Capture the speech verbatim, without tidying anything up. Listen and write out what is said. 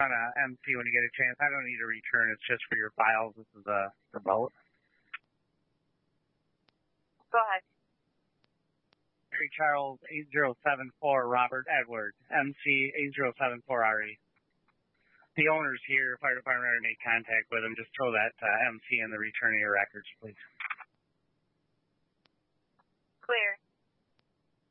On a M C when you get a chance. I don't need a return. It's just for your files. This is a the boat. Go ahead. Harry Charles eight zero seven four Robert Edward M C eight zero seven four R E. The owner's here. Fire department already made contact with him. Just throw that uh, M C in the return of your records, please.